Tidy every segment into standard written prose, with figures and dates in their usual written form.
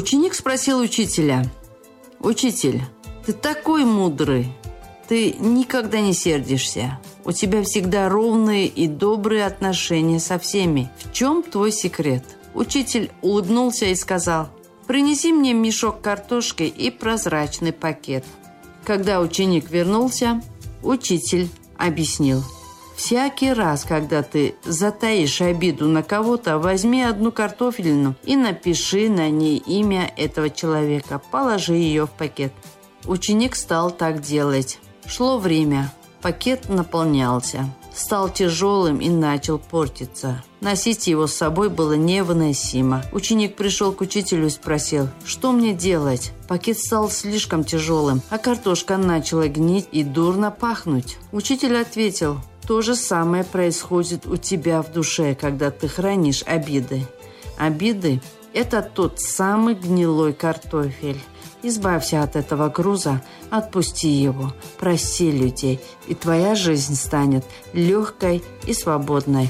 Ученик спросил учителя: «Учитель, ты такой мудрый, ты никогда не сердишься, у тебя всегда ровные и добрые отношения со всеми. В чем твой секрет?» Учитель улыбнулся и сказал: «Принеси мне мешок картошки и прозрачный пакет». Когда ученик вернулся, учитель объяснил: «Всякий раз, когда ты затаишь обиду на кого-то, возьми одну картофелину и напиши на ней имя этого человека, положи ее в пакет». Ученик стал так делать. Шло время, пакет наполнялся, стал тяжелым и начал портиться. Носить его с собой было невыносимо. Ученик пришел к учителю и спросил: «Что мне делать? Пакет стал слишком тяжелым, а картошка начала гнить и дурно пахнуть». Учитель ответил: «То же самое происходит у тебя в душе, когда ты хранишь обиды. Обиды – это тот самый гнилой картофель. Избавься от этого груза, отпусти его, прости людей, и твоя жизнь станет легкой и свободной».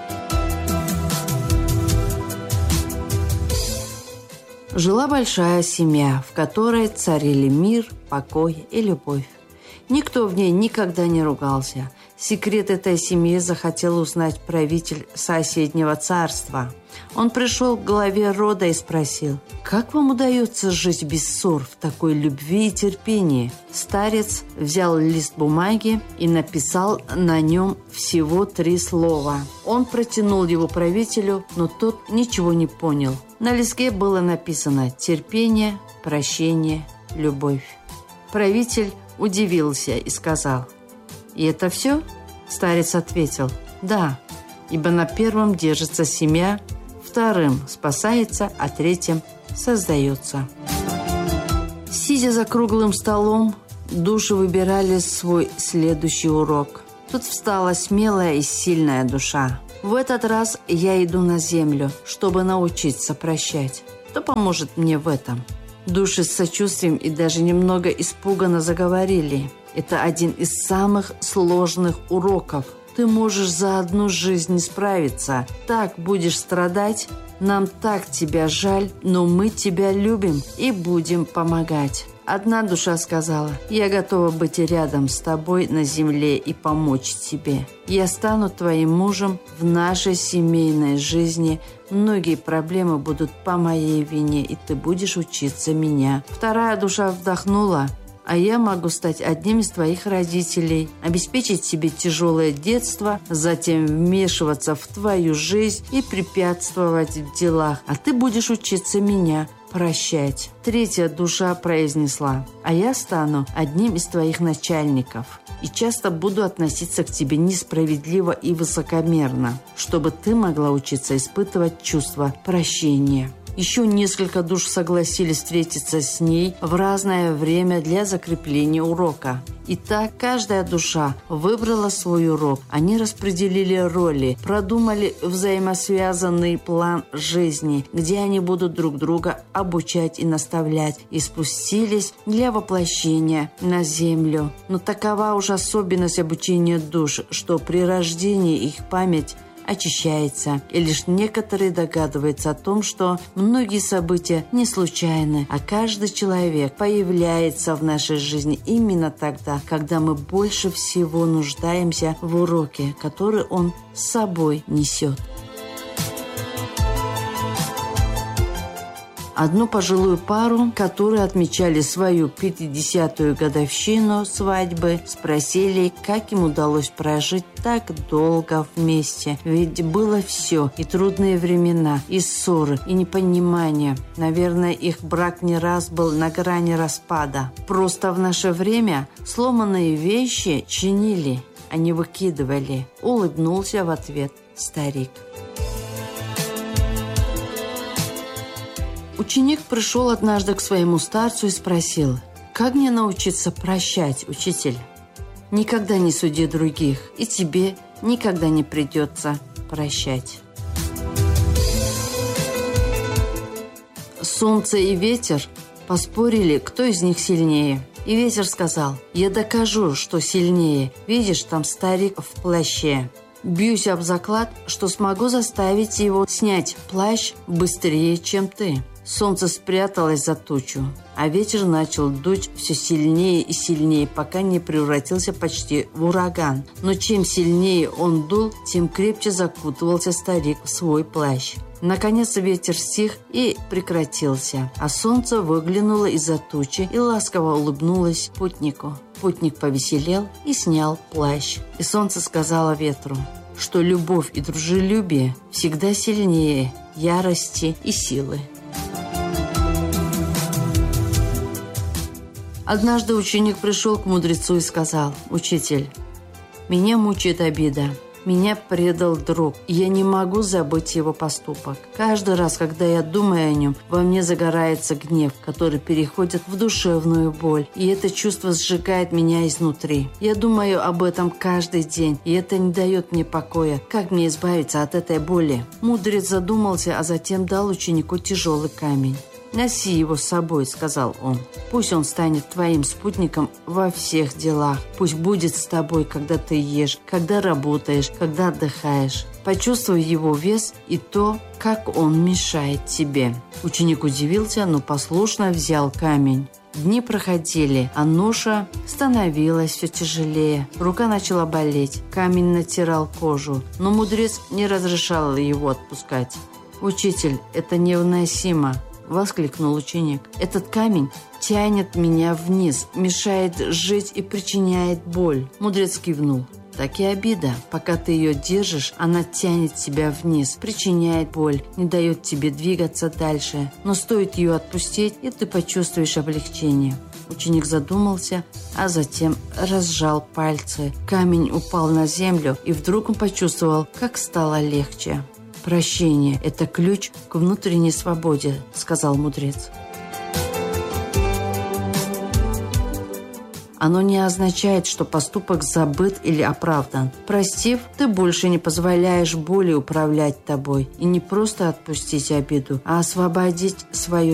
Жила большая семья, в которой царили мир, покой и любовь. Никто в ней никогда не ругался. Секрет этой семьи захотел узнать правитель соседнего царства. Он пришел к главе рода и спросил: «Как вам удается жить без ссор в такой любви и терпении?» Старец взял лист бумаги и написал на нем всего 3 слова. Он протянул его правителю, но тот ничего не понял. На листке было написано: терпение, прощение, любовь. Правитель удивился и сказал: «И это все?» Старец ответил: «Да, ибо на первом держится семья, вторым спасается, а третьим создается». Сидя за круглым столом, души выбирали свой следующий урок. Тут встала смелая и сильная душа. «В этот раз я иду на землю, чтобы научиться прощать. Кто поможет мне в этом?» Души с сочувствием и даже немного испуганно заговорили. «Это один из самых сложных уроков. Ты можешь за одну жизнь не справиться. Так будешь страдать. Нам так тебя жаль, но мы тебя любим и будем помогать». Одна душа сказала: «Я готова быть рядом с тобой на земле и помочь тебе. Я стану твоим мужем в нашей семейной жизни. Многие проблемы будут по моей вине, и ты будешь учиться меня». Вторая душа вдохнула: «А я могу стать одним из твоих родителей, обеспечить тебе тяжелое детство, затем вмешиваться в твою жизнь и препятствовать в делах, а ты будешь учиться меня прощать». Третья душа произнесла: «А я стану одним из твоих начальников и часто буду относиться к тебе несправедливо и высокомерно, чтобы ты могла учиться испытывать чувство прощения». Еще несколько душ согласились встретиться с ней в разное время для закрепления урока. И так каждая душа выбрала свой урок. Они распределили роли, продумали взаимосвязанный план жизни, где они будут друг друга обучать и наставлять, и спустились для воплощения на землю. Но такова уж особенность обучения душ, что при рождении их память очищается, и лишь некоторые догадываются о том, что многие события не случайны, а каждый человек появляется в нашей жизни именно тогда, когда мы больше всего нуждаемся в уроке, который он с собой несет. Одну пожилую пару, которые отмечали свою 50-ю годовщину свадьбы, спросили, как им удалось прожить так долго вместе. Ведь было все: и трудные времена, и ссоры, и непонимание. Наверное, их брак не раз был на грани распада. Просто в наше время сломанные вещи чинили, а не выкидывали. Улыбнулся в ответ старик. Ученик пришел однажды к своему старцу и спросил: «Как мне научиться прощать, учитель?» «Никогда не суди других, и тебе никогда не придется прощать». Солнце и ветер поспорили, кто из них сильнее. И ветер сказал: «Я докажу, что сильнее. Видишь, там старик в плаще». Бьюсь об заклад, что смогу заставить его снять плащ быстрее, чем ты». Солнце спряталось за тучу, а ветер начал дуть все сильнее и сильнее, пока не превратился почти в ураган. Но чем сильнее он дул, тем крепче закутывался старик в свой плащ. Наконец ветер стих и прекратился, а солнце выглянуло из-за тучи и ласково улыбнулось путнику. Путник повеселел и снял плащ. И солнце сказало ветру, что любовь и дружелюбие всегда сильнее ярости и силы. Однажды ученик пришел к мудрецу и сказал: «Учитель, меня мучает обида. Меня предал друг, и я не могу забыть его поступок. Каждый раз, когда я думаю о нем, во мне загорается гнев, который переходит в душевную боль, и это чувство сжигает меня изнутри. Я думаю об этом каждый день, и это не дает мне покоя. Как мне избавиться от этой боли?» Мудрец задумался, а затем дал ученику тяжелый камень. «Носи его с собой», — сказал он. «Пусть он станет твоим спутником во всех делах. Пусть будет с тобой, когда ты ешь, когда работаешь, когда отдыхаешь. Почувствуй его вес и то, как он мешает тебе». Ученик удивился, но послушно взял камень. Дни проходили, а ноша становилась все тяжелее. Рука начала болеть, камень натирал кожу, но мудрец не разрешал его отпускать. «Учитель, это невыносимо!» — воскликнул ученик. «Этот камень тянет меня вниз, мешает жить и причиняет боль». Мудрец кивнул. «Так и обида. Пока ты ее держишь, она тянет тебя вниз, причиняет боль, не дает тебе двигаться дальше. Но стоит ее отпустить, и ты почувствуешь облегчение». Ученик задумался, а затем разжал пальцы. Камень упал на землю, и вдруг он почувствовал, как стало легче. «Прощение – это ключ к внутренней свободе», – сказал мудрец. Оно не означает, что поступок забыт или оправдан. Простив, ты больше не позволяешь боли управлять тобой. И не просто отпустить обиду, а освободить свое